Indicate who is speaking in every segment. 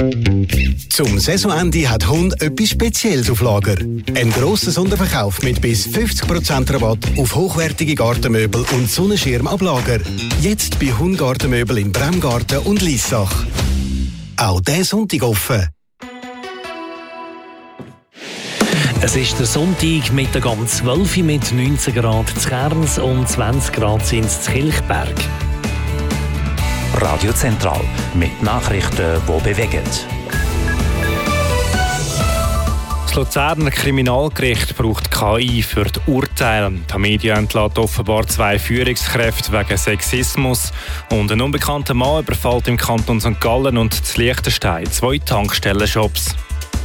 Speaker 1: Zum Saisonende hat Hund etwas Spezielles auf Lager. Ein grosser Sonderverkauf mit bis 50% Rabatt auf hochwertige Gartenmöbel und Sonnenschirm ab Lager. Jetzt bei Hund Gartenmöbel in Bremgarten und Liessach. Auch diesen Sonntag offen.
Speaker 2: Es ist der Sonntag mit der ganz 12 mit 19 Grad zu Kerns und 20 Grad sind es zu Kilchberg.
Speaker 3: Radio Zentral mit Nachrichten, die bewegen.
Speaker 4: Das Luzerner Kriminalgericht braucht KI für die Urteile. Die Media entlässt offenbar 2 Führungskräfte wegen Sexismus. Und ein unbekannter Mann überfällt im Kanton St. Gallen und in Liechtenstein 2 Tankstellenshops.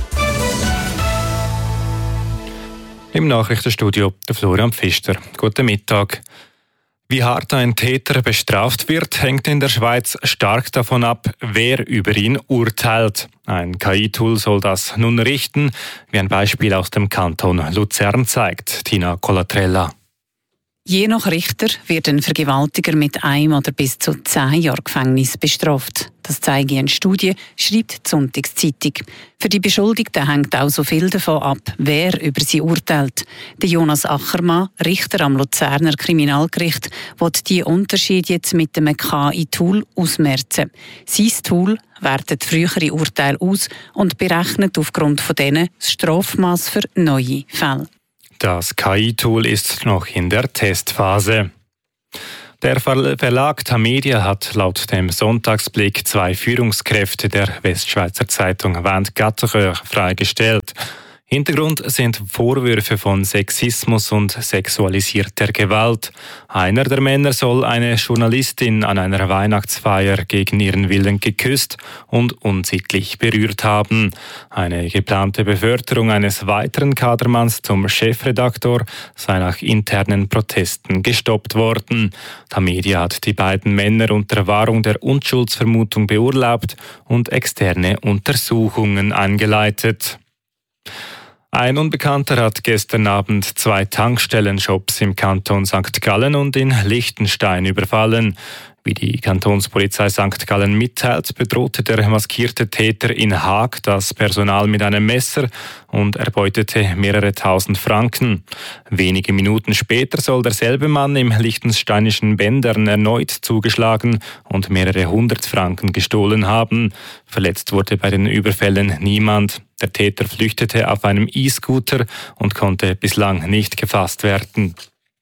Speaker 4: Im Nachrichtenstudio der Florian Pfister. Guten Mittag. Wie hart ein Täter bestraft wird, hängt in der Schweiz stark davon ab, wer über ihn urteilt. Ein KI-Tool soll das nun richten, wie ein Beispiel aus dem Kanton Luzern zeigt. Tina Colatrella.
Speaker 5: Je nach Richter wird ein Vergewaltiger mit 1 oder bis zu 10 Jahren Gefängnis bestraft. Das zeige eine Studie, schreibt die Sonntagszeitung. Für die Beschuldigten hängt auch so viel davon ab, wer über sie urteilt. Der Jonas Achermann, Richter am Luzerner Kriminalgericht, will die Unterschiede jetzt mit dem KI-Tool ausmerzen. Sein Tool wertet frühere Urteile aus und berechnet aufgrund von denen das Strafmaß für neue Fälle.
Speaker 4: Das KI-Tool ist noch in der Testphase. Der Verlag Tamedia hat laut dem Sonntagsblick 2 Führungskräfte der Westschweizer Zeitung Wendt Gatterchör freigestellt. Hintergrund sind Vorwürfe von Sexismus und sexualisierter Gewalt. Einer der Männer soll eine Journalistin an einer Weihnachtsfeier gegen ihren Willen geküsst und unsittlich berührt haben. Eine geplante Beförderung eines weiteren Kadermanns zum Chefredaktor sei nach internen Protesten gestoppt worden. Tamedia hat die beiden Männer unter Wahrung der Unschuldsvermutung beurlaubt und externe Untersuchungen eingeleitet. Ein Unbekannter hat gestern Abend 2 Tankstellenshops im Kanton St. Gallen und in Liechtenstein überfallen. Wie die Kantonspolizei St. Gallen mitteilt, bedrohte der maskierte Täter in Haag das Personal mit einem Messer und erbeutete mehrere tausend Franken. Wenige Minuten später soll derselbe Mann im liechtensteinischen Bendern erneut zugeschlagen und mehrere 100 Franken gestohlen haben. Verletzt wurde bei den Überfällen niemand. Der Täter flüchtete auf einem E-Scooter und konnte bislang nicht gefasst werden.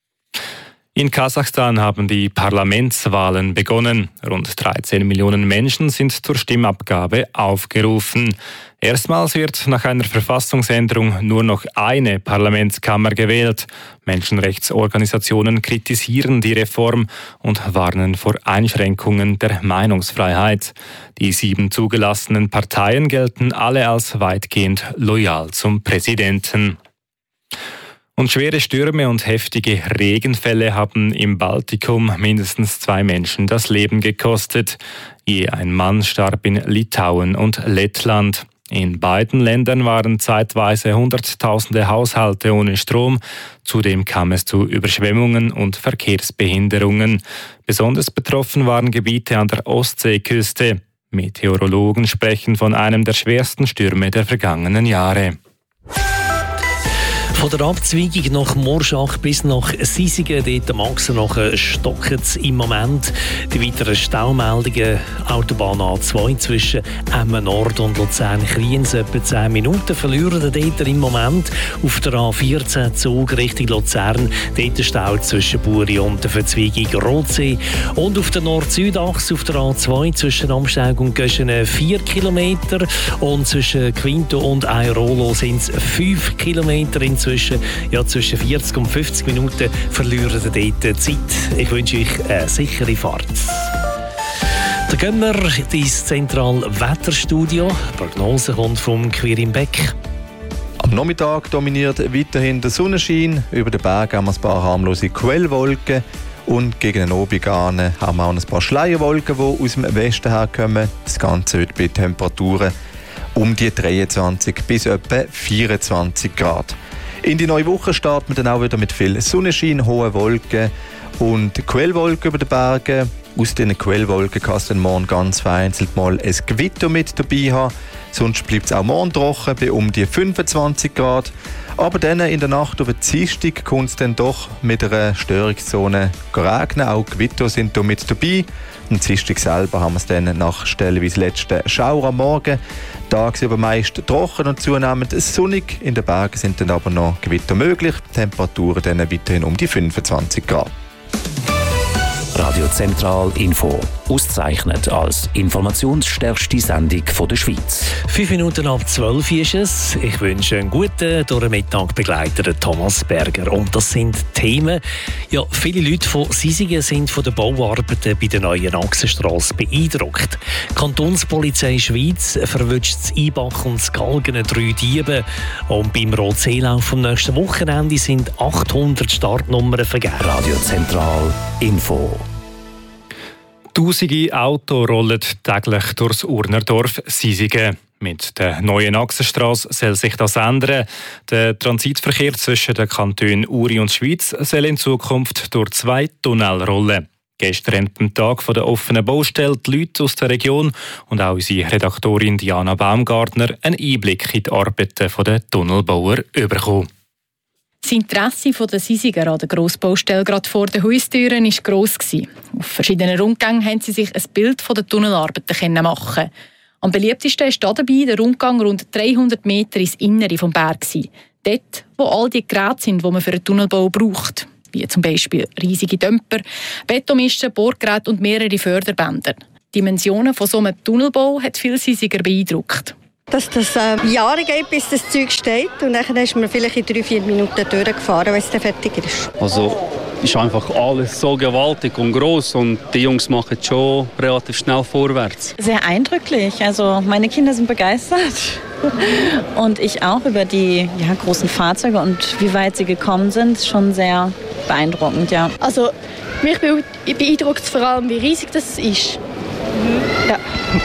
Speaker 4: In Kasachstan haben die Parlamentswahlen begonnen. Rund 13 Millionen Menschen sind zur Stimmabgabe aufgerufen. Erstmals wird nach einer Verfassungsänderung nur noch eine Parlamentskammer gewählt. Menschenrechtsorganisationen kritisieren die Reform und warnen vor Einschränkungen der Meinungsfreiheit. Die 7 zugelassenen Parteien gelten alle als weitgehend loyal zum Präsidenten. Und schwere Stürme und heftige Regenfälle haben im Baltikum mindestens 2 Menschen das Leben gekostet. Je ein Mann starb in Litauen und Lettland. In beiden Ländern waren zeitweise Hunderttausende Haushalte ohne Strom. Zudem kam es zu Überschwemmungen und Verkehrsbehinderungen. Besonders betroffen waren Gebiete an der Ostseeküste. Meteorologen sprechen von einem der schwersten Stürme der vergangenen Jahre.
Speaker 2: Von der Abzweigung nach Morschach bis nach Sisigen, dort am Achsen stocken es im Moment. Die weiteren Staumeldungen, Autobahn A2 zwischen Emmen Nord und Luzern-Kriens, etwa 10 Minuten verlieren dort im Moment. Auf der A14 Zug Richtung Luzern, dort Stau zwischen Buri und der Verzweigung Rotsee. Und auf der Nord-Süd-Achse auf der A2 zwischen Amsteig und Göschenen 4 Kilometer und zwischen Quinto und Airolo sind es 5 Kilometer. Zwischen 40 und 50 Minuten verlieren Sie dort Zeit. Ich wünsche euch eine sichere Fahrt. Dann gehen wir ins Zentralwetterstudio. Die Prognose kommt vom Quirin Beck.
Speaker 6: Am Nachmittag dominiert weiterhin der Sonnenschein. Über den Berg haben wir ein paar harmlose Quellwolken. Und gegen den Abend haben wir auch ein paar Schleierwolken, die aus dem Westen herkommen. Das Ganze wird bei Temperaturen um die 23 bis etwa 24 Grad. In die neue Woche starten wir dann auch wieder mit viel Sonnenschein, hohen Wolken und Quellwolken über den Bergen. Aus diesen Quellwolken kann es dann morgen ganz vereinzelt mal ein Gewitter mit dabei haben. Sonst bleibt es auch morgen trocken bei um die 25 Grad. Aber dann in der Nacht auf den Dienstag kommt es dann doch mit einer Störungszone regnen. Auch Gewitter sind hier mit dabei. Am Dienstag selber haben wir es dann nach stellenweise letzten Schauer am Morgen. Tags aber meist trocken und zunehmend sonnig. In den Bergen sind dann aber noch Gewitter möglich. Temperaturen dann weiterhin um die 25 Grad.
Speaker 3: Radio Zentral Info. Ausgezeichnet als informationsstärkste Sendung der Schweiz.
Speaker 2: 5 Minuten ab 12 ist es. Ich wünsche einen guten, durch den Mittag begleiteten Thomas Berger. Und das sind Themen. Ja, viele Leute von Sisingen sind von den Bauarbeiten bei der neuen Achsenstrasse beeindruckt. Die Kantonspolizei Schweiz verwünscht das Einbach und das Galgen 3 Diebe. Und beim Rotseelauf vom nächsten Wochenende sind 800 Startnummern vergeben.
Speaker 3: Radio Zentral Info.
Speaker 4: Tausende Autos rollen täglich durchs Urnerdorf Sisingen. Mit der neuen Achsenstrasse soll sich das ändern. Der Transitverkehr zwischen den Kantonen Uri und Schweiz soll in Zukunft durch 2 Tunnel rollen. Gestern haben am Tag der offenen Baustelle die Leute aus der Region und auch unsere Redaktorin Diana Baumgartner einen Einblick in die Arbeiten der Tunnelbauer bekommen.
Speaker 7: Das Interesse der Sisiger an der Grossbaustelle gerade vor den Haustüren war gross. Auf verschiedenen Rundgängen haben sie sich ein Bild von den Tunnelarbeiten machen. Am beliebtesten ist dabei der Rundgang rund 300 Meter ins Innere des Bergs. Dort, wo all die Geräte sind, die man für einen Tunnelbau braucht. Wie zum Beispiel riesige Dämpfer, Betonmisten, Bohrgeräte und mehrere Förderbänder. Die Dimensionen von so einem Tunnelbau hat viele Sisiger beeindruckt.
Speaker 8: Dass das Jahre geht, bis das Zeug steht. Und dann ist man vielleicht in 3-4 Minuten durchgefahren, wenn es dann fertig ist.
Speaker 9: Also ist einfach alles so gewaltig und gross und die Jungs machen schon relativ schnell vorwärts.
Speaker 10: Sehr eindrücklich. Also meine Kinder sind begeistert. Und ich auch über die großen Fahrzeuge und wie weit sie gekommen sind. Schon sehr beeindruckend, ja.
Speaker 11: Also mich beeindruckt vor allem, wie riesig das ist. Ja.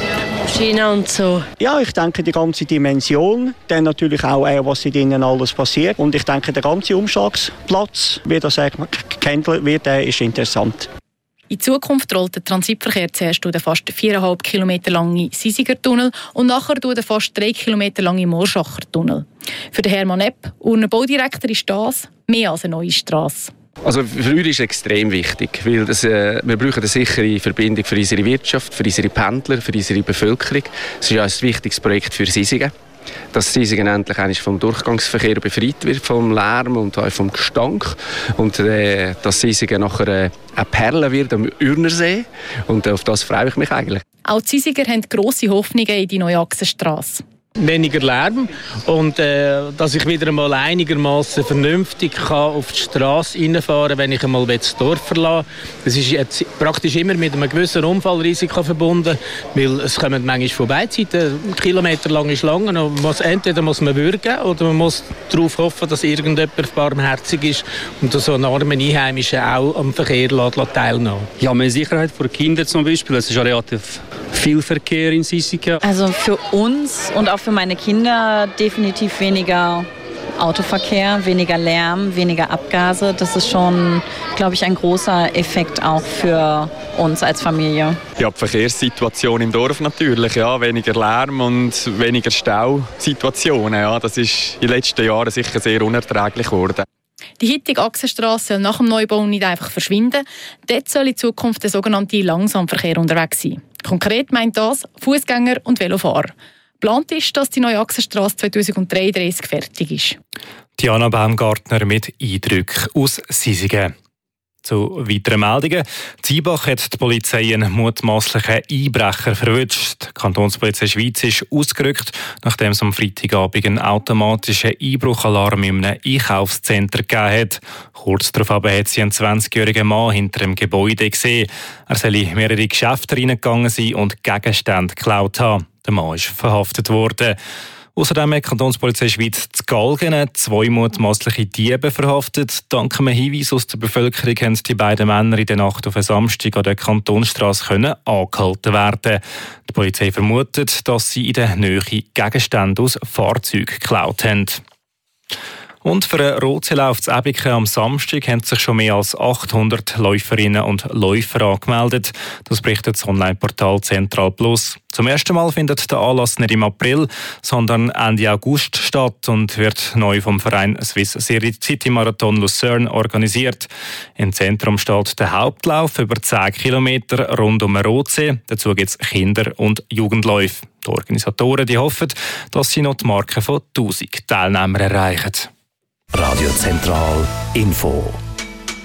Speaker 12: China und so.
Speaker 13: Ja, ich denke, die ganze Dimension, dann natürlich auch, was in ihnen alles passiert. Und ich denke, der ganze Umschlagsplatz, wie das gehandelt wird, ist interessant.
Speaker 7: In Zukunft rollt der Transitverkehr zuerst durch den fast 4,5 Kilometer langen Sisiger Tunnel und nachher durch den fast 3 Kilometer langen Morschacher Tunnel. Für den Hermann Epp, Urner Baudirektor, ist das mehr als eine neue Strasse.
Speaker 14: Also für uns ist es extrem wichtig, weil wir brauchen eine sichere Verbindung für unsere Wirtschaft, für unsere Pendler, für unsere Bevölkerung. Es ist ja ein wichtiges Projekt für Sisingen, dass Sisingen endlich vom Durchgangsverkehr befreit wird, vom Lärm und auch vom Gestank. Und dass Sisingen nachher eine Perle wird am Urnersee. Und auf das freue ich mich eigentlich.
Speaker 7: Auch die Sisiger haben grosse Hoffnungen in die neue Achsenstrasse.
Speaker 15: Weniger Lärm und dass ich wieder einmal einigermaßen vernünftig auf die Straße reinfahren, wenn ich einmal das Dorf verlasse. Das ist jetzt praktisch immer mit einem gewissen Unfallrisiko verbunden, weil es kommen manchmal von beiden Seiten kilometerlange Schlangen. Und entweder muss man würgen oder man muss darauf hoffen, dass irgendjemand barmherzig ist und so einen armen Einheimischen auch am Verkehr teilnehmen.
Speaker 9: Ja, mehr Sicherheit für Kinder zum Beispiel. Es ist ja relativ viel Verkehr in Sisingen.
Speaker 10: Also für uns und auch für meine Kinder definitiv weniger Autoverkehr, weniger Lärm, weniger Abgase. Das ist schon, glaube ich, ein großer Effekt auch für uns als Familie.
Speaker 16: Ja, die Verkehrssituation im Dorf natürlich, ja, weniger Lärm und weniger Stausituationen. Ja, das ist in den letzten Jahren sicher sehr unerträglich geworden.
Speaker 7: Die heutige Achsenstrasse soll nach dem Neubau nicht einfach verschwinden. Dort soll in Zukunft der sogenannte Langsamverkehr unterwegs sein. Konkret meint das Fußgänger und Velofahrer. Geplant ist, dass die neue Achsenstrasse 2033 fertig ist.
Speaker 4: Diana Baumgartner mit Eindrücken aus Sisingen. Zu weiteren Meldungen. Ziebach hat die Polizei einen mutmaßlichen Einbrecher verwünscht. Die Kantonspolizei Schweiz ist ausgerückt, nachdem es am Freitagabend einen automatischen Einbruchalarm in einem Einkaufszentrum gegeben hat. Kurz darauf hat sie einen 20-jährigen Mann hinter dem Gebäude gesehen. Er soll in mehrere Geschäfte reingegangen sein und Gegenstände geklaut haben. Der Mann ist verhaftet worden. Außerdem hat die Kantonspolizei Schweiz zu Galgen 2 mutmaßliche Diebe verhaftet. Dank einem Hinweis aus der Bevölkerung haben die beiden Männer in der Nacht auf einen Samstag an der Kantonsstrasse angehalten werden. Die Polizei vermutet, dass sie in der Nähe Gegenstände aus Fahrzeugen geklaut haben. Und für den Rotseelauf zu Ebiken am Samstag haben sich schon mehr als 800 Läuferinnen und Läufer angemeldet. Das berichtet das Online-Portal Central Plus. Zum ersten Mal findet der Anlass nicht im April, sondern Ende August statt und wird neu vom Verein Swiss City Marathon Lucerne organisiert. Im Zentrum steht der Hauptlauf über 10 Kilometer rund um den Rotsee. Dazu gibt es Kinder- und Jugendläufe. Die Organisatoren hoffen, dass sie noch die Marke von 1000 Teilnehmern erreichen.
Speaker 3: Radio Zentral Info.